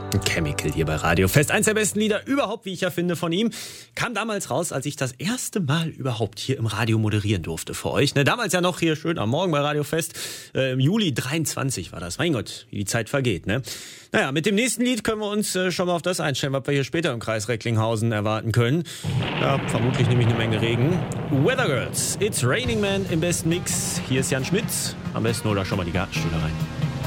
Chemical hier bei Radio Fest. Eins der besten Lieder überhaupt, wie ich ja finde, von ihm. Kam damals raus, als ich das erste Mal überhaupt hier im Radio moderieren durfte für euch. Damals ja noch hier schön am Morgen bei Radio Fest. Im Juli 23 war das. Mein Gott, wie die Zeit vergeht, ne? Naja, mit dem nächsten Lied können wir uns schon mal auf das einstellen, was wir hier später im Kreis Recklinghausen erwarten können. Ja, vermutlich nämlich eine Menge Regen. Weather Girls, It's Raining Man im besten Mix. Hier ist Jan Schmitz. Am besten holt er schon mal die Gartenstühle rein.